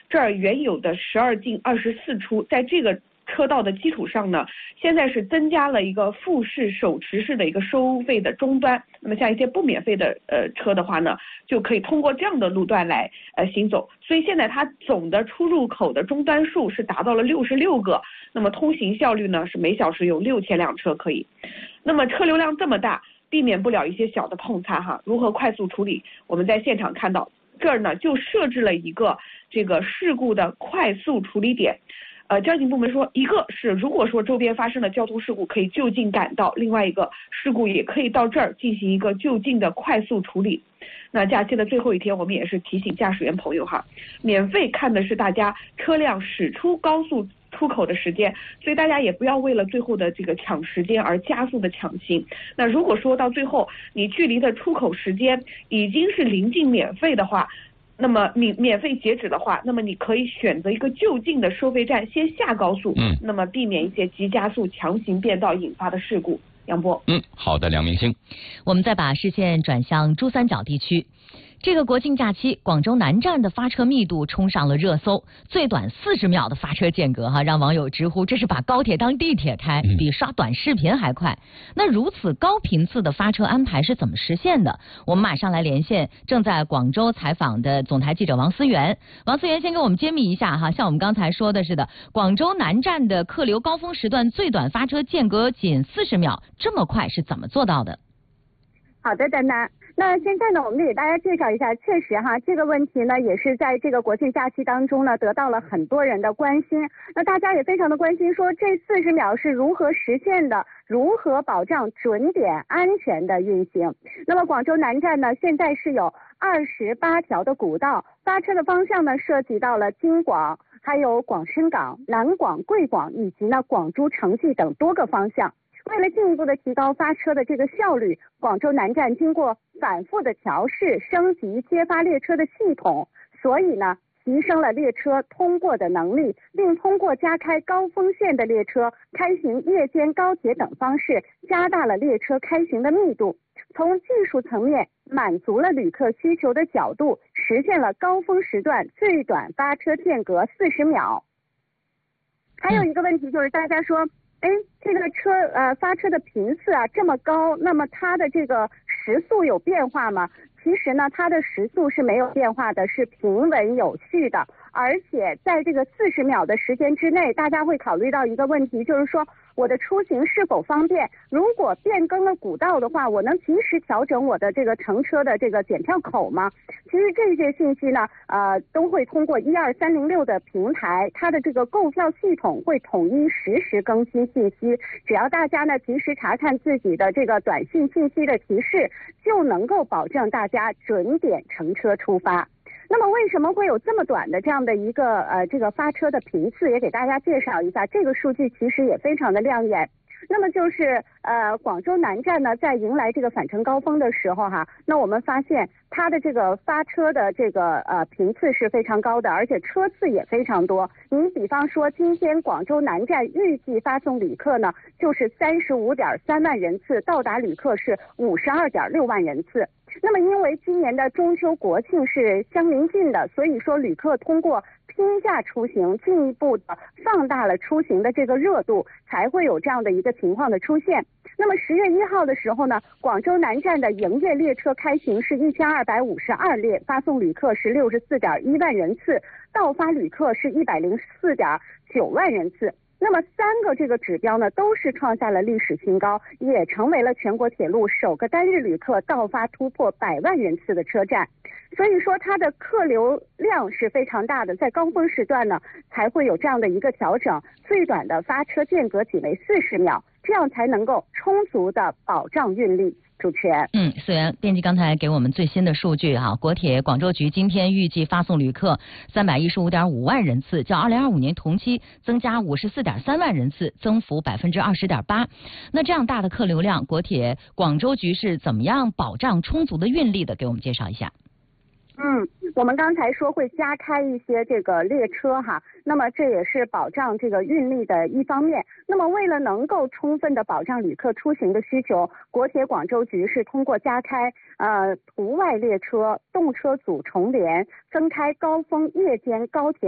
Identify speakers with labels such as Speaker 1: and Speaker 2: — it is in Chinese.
Speaker 1: 这儿原有的12进24出，在这个车道的基础上呢，现在是增加了一个复式手持式的一个收费的终端。那么像一些不免费的车的话呢，就可以通过这样的路段来行走。所以现在它总的出入口的终端数是达到了66个，那么通行效率呢是每小时有6000辆车可以。那么车流量这么大，避免不了一些小的碰擦哈，如何快速处理？我们在现场看到这儿呢就设置了一个这个事故的快速处理点。交警部门说，一个是如果说周边发生了交通事故，可以就近赶到；另外一个事故也可以到这儿进行一个就近的快速处理。那假期的最后一天，我们也是提醒驾驶员朋友哈，免费看的是大家车辆驶出高速出口的时间，所以大家也不要为了最后的这个抢时间而加速的抢行。那如果说到最后你距离的出口时间已经是临近免费的话，那么你免费截止的话，那么你可以选择一个就近的收费站先下高速，那么避免一些急加速强行变道引发的事故。杨波，
Speaker 2: 好的，梁明星。
Speaker 3: 我们再把视线转向珠三角地区。这个国庆假期，广州南站的发车密度冲上了热搜，最短40秒的发车间隔让网友直呼这是把高铁当地铁开，比刷短视频还快。那如此高频次的发车安排是怎么实现的？我们马上来连线正在广州采访的总台记者王思源。王思源先给我们揭秘一下像我们刚才说的似的，广州南站的客流高峰时段最短发车间隔仅40秒，这么快是怎么做到的？
Speaker 4: 好的，丹丹。那现在呢，我们给大家介绍一下，确实这个问题呢，也是在这个国庆假期当中呢，得到了很多人的关心。那大家也非常的关心，说这40秒是如何实现的，如何保障准点安全的运行。那么广州南站呢，现在是有28条的古道，发车的方向呢，涉及到了京广、还有广深港、南广、贵广以及呢广珠、城际等多个方向。为了进一步的提高发车的这个效率，广州南站经过反复的调试升级接发列车的系统，所以呢提升了列车通过的能力，并通过加开高峰线的列车开行夜间高铁等方式，加大了列车开行的密度。从技术层面满足了旅客需求的角度，实现了高峰时段最短发车间隔40秒。还有一个问题就是大家说，这个车发车的频次这么高，那么它的这个时速有变化吗？其实呢，它的时速是没有变化的，是平稳有序的。而且在这个40秒的时间之内，大家会考虑到一个问题，就是说我的出行是否方便。如果变更了古道的话，我能及时调整我的这个乘车的这个检票口吗？其实这些信息呢，都会通过12306的平台，它的这个购票系统会统一实时更新信息。只要大家呢及时查看自己的这个短信信息的提示，就能够保证大家准点乘车出发。那么为什么会有这么短的这样的一个这个发车的频次，也给大家介绍一下。这个数据其实也非常的亮眼。那么就是广州南站呢，在迎来这个返程高峰的时候那我们发现它的这个发车的这个频次是非常高的，而且车次也非常多。你比方说今天广州南站预计发送旅客呢就是35.3万人次，到达旅客是52.6万人次。那么因为今年的中秋国庆是相邻近的，所以说旅客通过拼假出行进一步的放大了出行的这个热度，才会有这样的一个情况的出现。那么10月1号的时候呢，广州南站的营业列车开行是1252列，发送旅客是64.1万人次，到发旅客是104.9万人次。那么3个这个指标呢，都是创下了历史新高，也成为了全国铁路首个单日旅客到发突破100万人次的车站。所以说它的客流量是非常大的，在高峰时段呢才会有这样的一个调整，最短的发车间隔仅为40秒，这样才能够充足的保障运力。主持人，
Speaker 3: 思源，编辑刚才给我们最新的数据国铁广州局今天预计发送旅客315.5万人次，较2025年同期增加54.3万人次，增幅20.8%。那这样大的客流量，国铁广州局是怎么样保障充足的运力的？给我们介绍一下。
Speaker 4: 我们刚才说会加开一些这个列车那么这也是保障这个运力的一方面。那么为了能够充分的保障旅客出行的需求，国铁广州局是通过加开途外列车、动车组重联，增开高峰夜间高铁